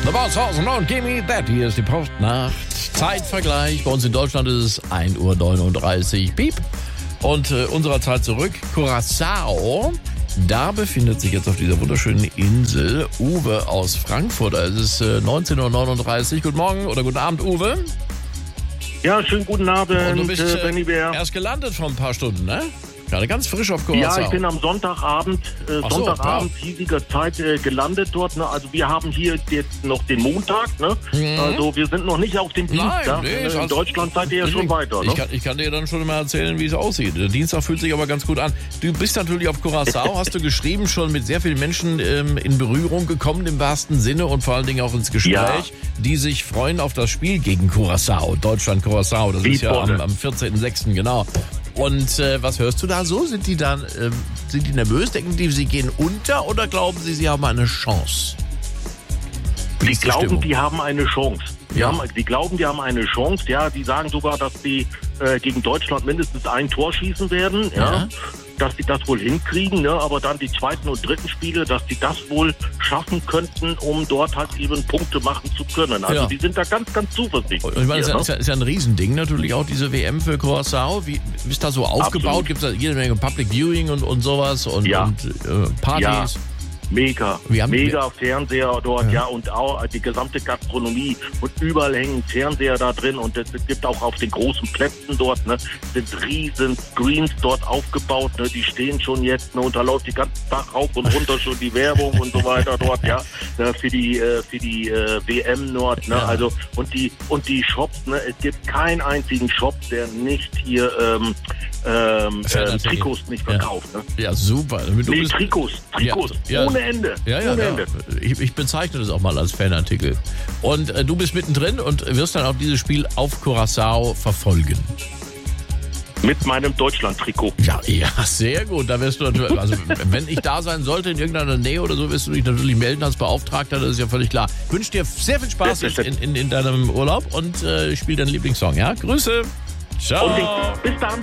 The Boss Horsen und Gimme That. Hier ist die Postnacht. Zeitvergleich. Bei uns in Deutschland ist es 1:39 Uhr. Piep. Und unserer Zeit zurück. Curaçao. Da befindet sich jetzt auf dieser wunderschönen Insel Uwe aus Frankfurt. Es ist 19:39 Uhr. Guten Morgen oder guten Abend, Uwe. Ja, schönen guten Abend, Und du bist Benny Bär. erst gelandet vor ein paar Stunden, ne? Gerade ganz frisch auf Curaçao. Ja, ich bin am Sonntagabend, hiesiger Zeit gelandet dort. Ne? Also wir haben hier jetzt noch den Montag. Ne? Also wir sind noch nicht auf dem Dienstag. In Deutschland seid ihr ja schon weiter. Ne? Ich kann dir dann schon mal erzählen, wie es aussieht. Der Dienstag fühlt sich aber ganz gut an. Du bist natürlich auf Curaçao, hast du geschrieben, schon mit sehr vielen Menschen in Berührung gekommen, im wahrsten Sinne und vor allen Dingen auch ins Gespräch, die sich freuen auf das Spiel gegen Curaçao. Deutschland-Curaçao, das ist ja am 14.06. genau. Und was hörst du da so? Sind die nervös? Denken die, sie gehen unter oder glauben sie haben eine Chance? Die glauben, die haben eine Chance. Die glauben, die haben eine Chance. Ja, die sagen sogar, dass die gegen Deutschland mindestens ein Tor schießen werden. Ja. Dass die das wohl hinkriegen, ne? Aber dann die zweiten und dritten Spiele, dass die das wohl schaffen könnten, um dort halt eben Punkte machen zu können. Also die sind da ganz, ganz zuversichtlich. Ich meine, das ist ja ein Riesending natürlich auch, diese WM für Curaçao. Wie ist da so aufgebaut? Gibt es da jede Menge Public Viewing und sowas und Partys? Ja. Mega Fernseher dort, und auch die gesamte Gastronomie und überall hängen Fernseher da drin und es gibt auch auf den großen Plätzen dort, ne, sind riesen Screens dort aufgebaut, ne, die stehen schon jetzt, ne, und da läuft die ganze Tag rauf und runter schon die Werbung und so weiter dort, für die WM dort, ne, also und die Shops, ne, es gibt keinen einzigen Shop, der nicht hier Trikots nicht verkauft, ne? Ja, super. Trikots. Ohne Ende. Ohne Ende. Ich bezeichne das auch mal als Fanartikel. Und du bist mittendrin und wirst dann auch dieses Spiel auf Curaçao verfolgen. Mit meinem Deutschland-Trikot. Ja, sehr gut. Da wirst du natürlich, also wenn ich da sein sollte in irgendeiner Nähe oder so, wirst du dich natürlich melden als Beauftragter, das ist ja völlig klar. Ich wünsche dir sehr viel Spaß in deinem Urlaub und spiel deinen Lieblingssong, ja? Grüße. Ciao. Und bis dann.